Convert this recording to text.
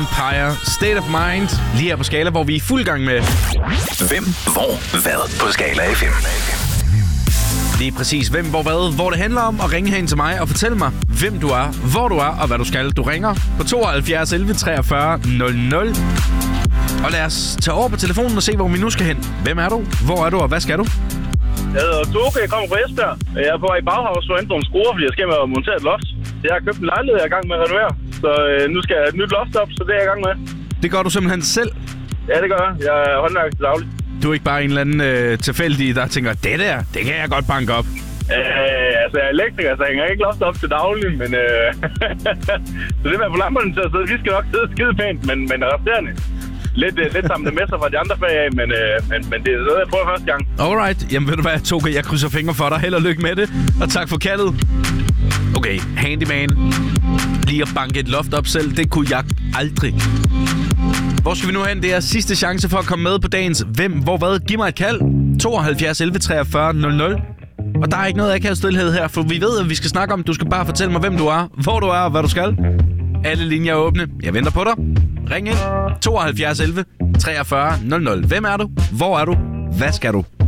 Empire, State of Mind, lige her på Skala, hvor vi er i fuld gang med... Hvem, hvor, hvad på Skala FM. Lige præcis hvem, hvor, hvad, hvor det handler om at ringe hen til mig og fortælle mig, hvem du er, hvor du er og hvad du skal. Du ringer på 72 11 43 00. Og lad os tage over på telefonen og se, hvor vi nu skal hen. Hvem er du? Hvor er du, og hvad skal du? Jeg hedder Toke, jeg kommer fra Esbjerg. Jeg er på vej i Bauhaus for at hente nogle skruer, fordi jeg skal med at montere et loft. Jeg har købt en lejlighed, jeg er i gang med at renovere. Så nu skal jeg have et nyt loft op, så det er jeg i gang med. Det gør du simpelthen selv? Ja, det gør jeg. Jeg er håndværker til daglig. Du er ikke bare en eller anden tilfældig, der tænker, det kan jeg godt banke op. Altså, jeg er elektriker, så jeg hænger ikke loft op til daglig, men... så det med at få lamperne til at sidde, vi skal nok sidde skide pænt, men resterende. Lidt sammen med sig fra de andre fag af, men det er noget, jeg prøver første gang. Alright. Jamen ved du hvad, Toge, jeg krydser fingre for dig. Held og lykke med det, og tak for kaldet. Okay, handyman. Lige at banke et loft op selv, det kunne jeg aldrig. Hvor skal vi nu hen? Det er sidste chance for at komme med på dagens Hvem, hvor, hvad? Giv mig et kald. 72 11 43 00. Og der er ikke noget akavestilhed her, for vi ved, at vi skal snakke om. Du skal bare fortælle mig, hvem du er, hvor du er og hvad du skal. Alle linjer er åbne. Jeg venter på dig. Ring ind. 72 11 43 00. Hvem er du? Hvor er du? Hvad skal du?